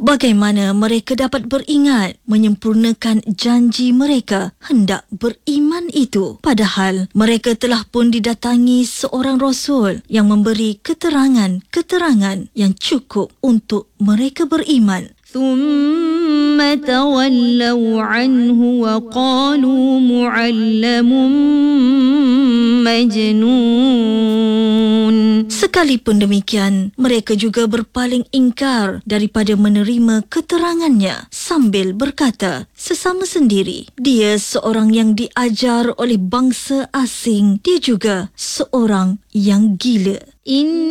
Bagaimana mereka dapat beringat menyempurnakan janji mereka hendak beriman itu? Padahal mereka telah pun didatangi seorang Rasul yang memberi keterangan-keterangan yang cukup untuk mereka beriman. ثم تولوا عنه وقالوا معلم مجنون. Sekalipun demikian, mereka juga berpaling ingkar daripada menerima keterangannya sambil berkata sesama sendiri, dia seorang yang diajar oleh bangsa asing, dia juga seorang yang gila.